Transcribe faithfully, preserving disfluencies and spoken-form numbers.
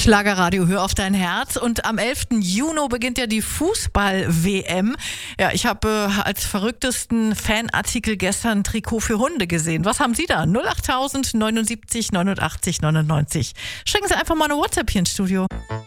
Schlagerradio, hör auf dein Herz. Und am elften Juni beginnt ja die Fußball-W M. Ja, ich habe äh, als verrücktesten Fanartikel gestern ein Trikot für Hunde gesehen. Was haben Sie da? null acht tausend neunundsiebzig neunundachtzig neunundneunzig. Schicken Sie einfach mal eine WhatsApp hier ins Studio.